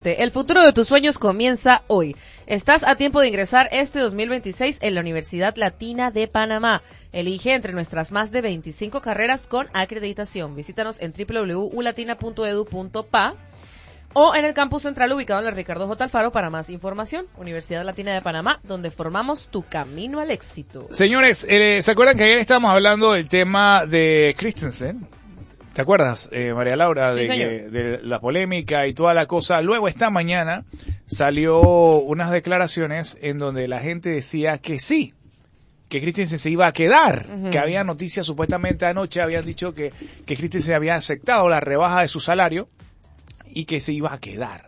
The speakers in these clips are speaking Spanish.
El futuro de tus sueños comienza hoy. Estás a tiempo de ingresar este 2026 en la Universidad Latina de Panamá. Elige entre nuestras más de 25 carreras con acreditación. Visítanos en www.ulatina.edu.pa o en el campus central ubicado en la Ricardo J. Alfaro para más información. Universidad Latina de Panamá, donde formamos tu camino al éxito. Señores, ¿se acuerdan que ayer estábamos hablando del tema de Christensen? ¿Te acuerdas, María Laura, Sí, de la polémica y toda la cosa? Luego esta mañana salió unas declaraciones en donde la gente decía que sí, que Christensen se iba a quedar, que había noticias supuestamente anoche, habían dicho que Christensen había aceptado la rebaja de su salario y que se iba a quedar.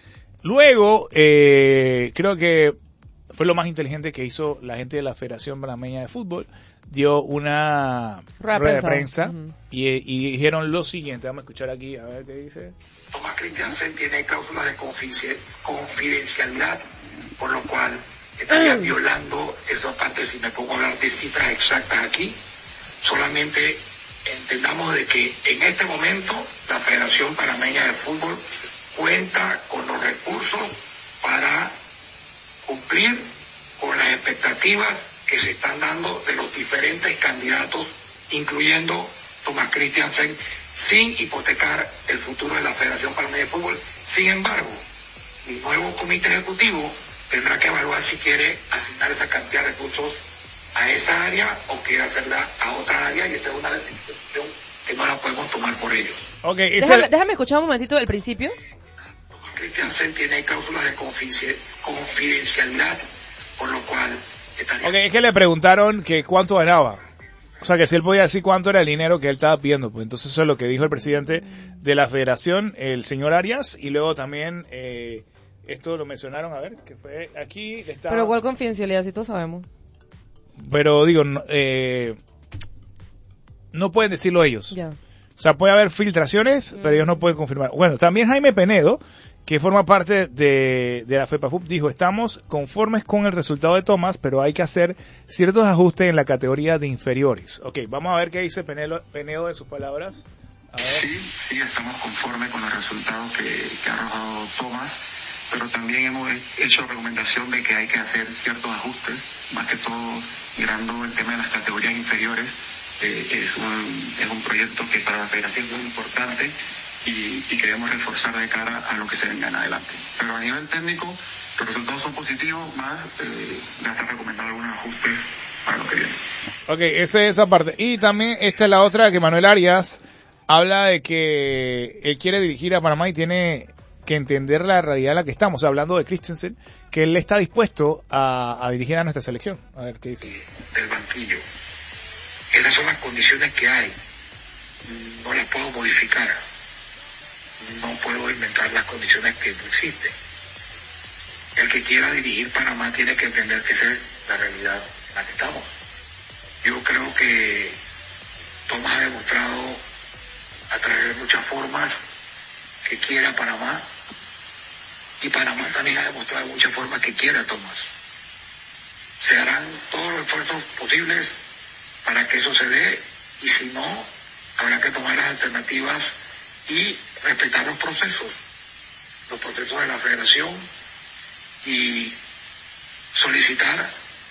Luego, creo que fue lo más inteligente que hizo la gente de la Federación Panameña de Fútbol, dio una rueda de prensa y dijeron lo siguiente. Vamos a escuchar aquí, a ver qué dice. Thomas Christensen tiene cláusulas de confidencialidad, por lo cual estaría violando esa parte. Si me pongo a hablar de cifras exactas aquí, solamente entendamos de que en este momento la Federación Panameña de Fútbol cuenta con los recursos para cumplir con las expectativas que se están dando de los diferentes candidatos, incluyendo Thomas Christensen, sin hipotecar el futuro de la Federación Panameña de Fútbol. Sin embargo, el nuevo comité ejecutivo tendrá que evaluar si quiere asignar esa cantidad de recursos a esa área o quiere hacerla a otra área, y esa es una decisión que no la podemos tomar por ellos. Okay, déjame escuchar un momentito del principio. Thomas Christensen tiene cláusulas de confidencialidad, por lo cual es que le preguntaron que cuánto ganaba. O sea, que si él podía decir cuánto era el dinero que él estaba pidiendo. Pues entonces eso es lo que dijo el presidente de la federación, el señor Arias. Y luego también, esto lo mencionaron, a ver, que fue aquí. Pero igual confidencialidad, si todos sabemos. Pero digo, no pueden decirlo ellos. Ya. O sea, puede haber filtraciones, pero ellos no pueden confirmar. Bueno, también Jaime Penedo, que forma parte de la FEPAFUP, dijo: estamos conformes con el resultado de Thomas, pero hay que hacer ciertos ajustes en la categoría de inferiores. Ok, vamos a ver qué dice Penedo de sus palabras. A ver. Sí, estamos conformes con el resultado que ha arrojado Thomas, pero también hemos hecho recomendación de que hay que hacer ciertos ajustes, más que todo mirando el tema de las categorías inferiores. Es un proyecto que para la federación es muy importante y queremos reforzar de cara a lo que se venga en adelante. Pero a nivel técnico, los resultados son positivos, más ya está recomendado algunos ajustes para lo que viene. Ok, esa es esa parte. Y también esta es la otra, que Manuel Arias habla de que él quiere dirigir a Panamá y tiene que entender la realidad en la que estamos, hablando de Christensen, que él está dispuesto a dirigir a nuestra selección. A ver qué dice. Del banquillo. Esas son las condiciones que hay. No las puedo modificar. No puedo inventar las condiciones que no existen. El que quiera dirigir Panamá tiene que entender que esa es la realidad en la que estamos. Yo creo que Tomás ha demostrado a través de muchas formas que quiere a Panamá, y Panamá también ha demostrado de muchas formas que quiere a Tomás. Se harán todos los esfuerzos posibles para que eso se dé, y si no, habrá que tomar las alternativas y respetar los procesos de la federación, y solicitar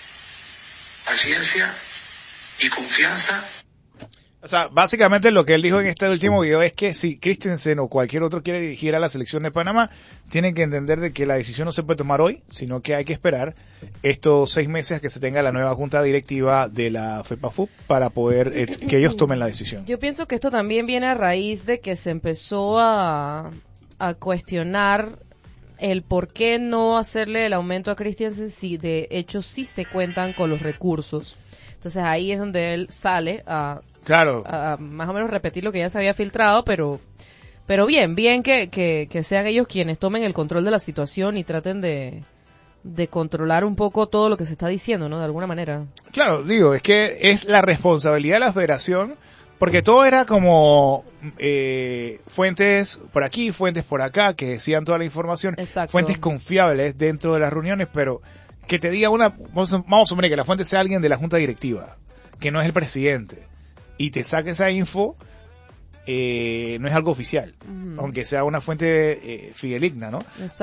paciencia y confianza. O sea, básicamente lo que él dijo en este último video es que si Christensen o cualquier otro quiere dirigir a la selección de Panamá, tienen que entender de que la decisión no se puede tomar hoy, sino que hay que esperar estos 6 meses a que se tenga la nueva junta directiva de la FEPAFUP para poder que ellos tomen la decisión. Yo pienso que esto también viene a raíz de que se empezó a cuestionar el por qué no hacerle el aumento a Christensen si de hecho sí se cuentan con los recursos. Entonces ahí es donde él sale a más o menos repetir lo que ya se había filtrado, pero bien que sean ellos quienes tomen el control de la situación y traten de controlar un poco todo lo que se está diciendo, ¿no? De alguna manera. Claro, digo, es que es la responsabilidad de la federación, porque todo era como fuentes por aquí, fuentes por acá, que decían toda la información. Exacto. Fuentes confiables dentro de las reuniones, pero que te diga vamos a suponer que la fuente sea alguien de la junta directiva, que no es el presidente, y te saque esa info, no es algo oficial, aunque sea una fuente fidedigna, ¿no? Exacto.